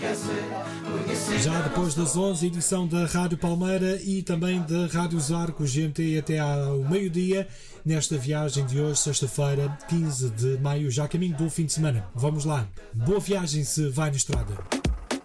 Já depois das 11, edição da Rádio Palmeira e também da Rádio Zarco GMT até ao meio-dia, nesta viagem de hoje, sexta-feira, 15 de maio, já a caminho do fim de semana. Vamos lá. Boa viagem se vai na estrada.